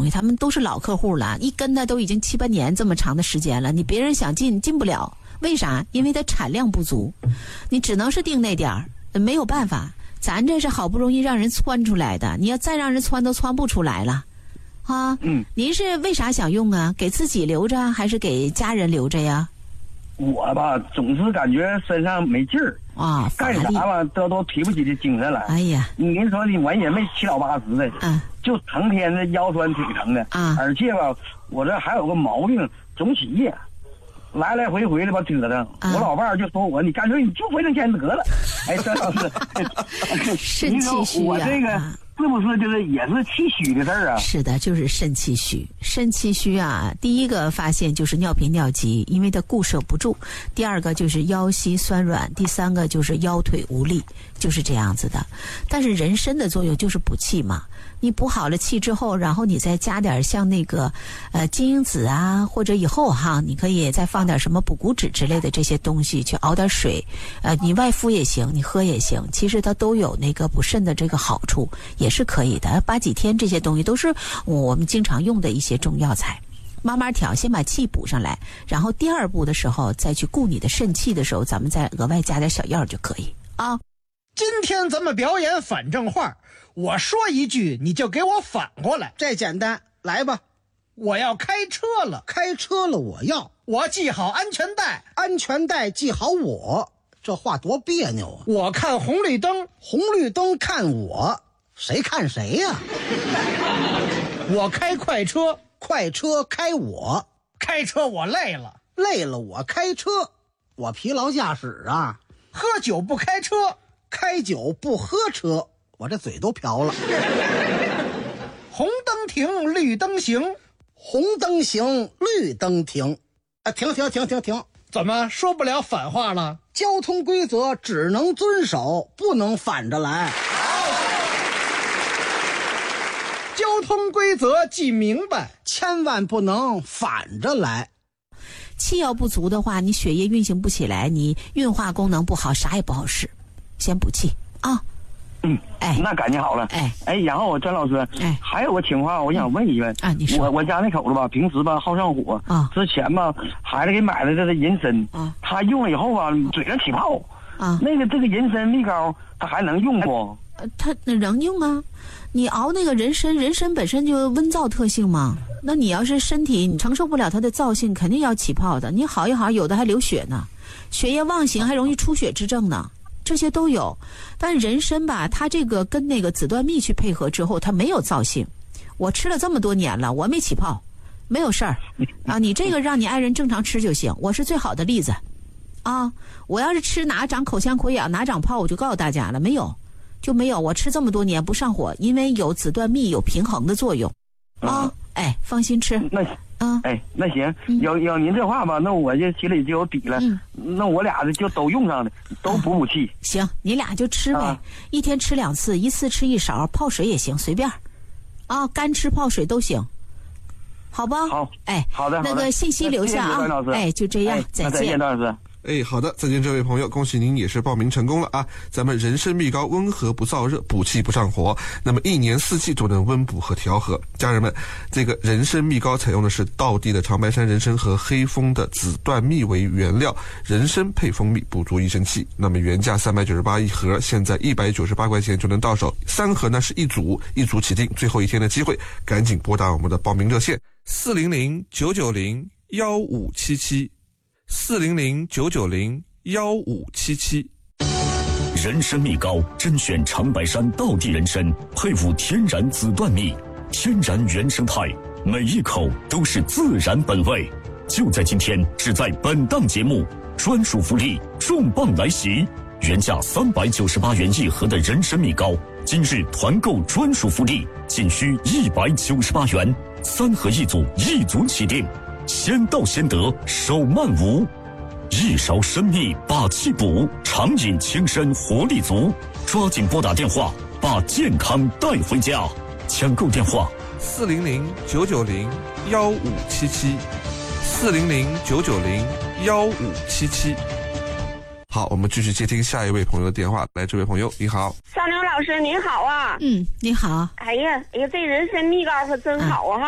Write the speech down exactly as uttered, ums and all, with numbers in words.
西，他们都是老客户了，一跟他都已经七八年这么长的时间了，你别人想进进不了，为啥？因为它产量不足，你只能是定那点儿，没有办法。咱这是好不容易让人窜出来的，你要再让人窜都窜不出来了，啊？ 嗯， 您是为啥想用啊？给自己留着还是给家人留着呀？ 我吧，总是感觉身上没劲儿啊， 干啥吧都都提不起这精神来。 哎呀， 您说你我也没七老八十的， 嗯， 就成天的腰酸腿疼的啊， 而且吧，我这还有个毛病，总起夜。来来回回的吧折腾，啊、我老伴儿就说我，你干脆你就回挣钱得了。哎，张老师， 肾气虚啊！ 我这个是不是就是也是气虚的事儿啊？ 是的，就是肾气虚。肾气虚啊，第一个发现就是尿频尿急，因为它固摄不住；第二个就是腰膝酸软；第三个就是腰腿无力，就是这样子的。但是人参的作用就是补气嘛。你补好了气之后，然后你再加点像那个呃金樱子啊，或者以后哈，你可以再放点什么补骨脂之类的这些东西，去熬点水，呃，你外敷也行，你喝也行，其实它都有那个补肾的这个好处，也是可以的。八几天这些东西都是我们经常用的一些中药材，慢慢调，先把气补上来，然后第二步的时候再去顾你的肾气的时候，咱们再额外加点小药就可以啊。 今天咱们表演反正话，我说一句你就给我反过来， 这简单，来吧。 我要开车了， 开车了我要， 我系好安全带， 安全带系好我，这话多别扭啊。 我看红绿灯， 红绿灯看我，谁看谁呀、啊？ 我开快车， 快车开我， 开车我累了， 累了我开车，我疲劳驾驶啊。 喝酒不开车， 开酒不喝车，我这嘴都瓢了。 红灯停，绿灯行， 红灯行，绿灯停。啊，停停停停停！ 怎么说不了反话了？ 交通规则只能遵守，不能反着来。 交通规则记明白， 千万不能反着来。 气要不足的话，你血液运行不起来，你运化功能不好，啥也不好使。先补气啊。 嗯， 哎， 那感情好了。 哎哎，然后我张老师， 哎， 还有个情况，我想问一问、 嗯、啊，你说， 我我家那口子吧，平时吧好上火啊， 之前吧，孩子给买了这个人参啊， 他用了以后吧，嘴上起泡啊， 那个这个人参蜜膏，他还能用不？ 呃，他能用啊。你熬那个人参，人参本身就温燥特性嘛，那你要是身体你承受不了它的燥性，肯定要起泡的。你好一好，有的还流血呢，血液妄行，还容易出血之症呢，这些都有。但人参吧，它这个跟那个紫段蜜去配合之后，它没有燥性。我吃了这么多年了，我没起泡，没有事儿啊。你这个让你爱人正常吃就行，我是最好的例子啊。我要是吃哪长口腔溃疡，哪长泡，我就告诉大家了，没有。就没有，我吃这么多年不上火，因为有紫段蜜有平衡的作用啊、嗯！哎，放心吃。 那啊， 哎，那行，有有您这话吧，那我就心里就有底了。嗯、那我俩就都用上了，都补补气、 啊。行，你俩就吃呗、啊，一天吃两次，一次吃一勺，泡水也行，随便。啊，干吃泡水都行，好吧？ 好， 哎， 好的， 那个信息留下啊。哎，就这样， 哎、 再见， 再见，张老师。 哎，好的，再见，这位朋友，恭喜您也是报名成功了啊！咱们人参蜜膏温和不燥热，补气不上火，那么一年四季都能温补和调和。家人们，这个人参蜜膏采用的是道地的长白山人参和黑蜂的紫段蜜为原料，人参配蜂蜜补足一身气。那么原价三百九十八一盒，现在一百九十八块钱就能到手，三盒呢是一组，一组起订，最后一天的机会，赶紧拨打我们的报名热线四零零九九零幺五七七。四零零九九零幺五七七， 人参蜜膏甄选长白山道地人参，配伍天然紫段蜜，天然原生态，每一口都是自然本味。就在今天，只在本档节目，专属福利重磅来袭！原价三百九十八元一盒的人参蜜膏，今日团购专属福利，仅需一百九十八元，三盒一组，一组起订。先到先得，手慢无。一勺参蜜把气补，常饮轻身活力足。抓紧拨打电话，把健康带回家。抢购电话： 四零零九九零幺五七七，四零零九九零幺五七七。好，我们继续接听下一位朋友的电话。来，这位朋友，你好。 少牛老师，您好啊。 嗯，你好。 哎呀，哎呀，这人参蜜膏可真好啊！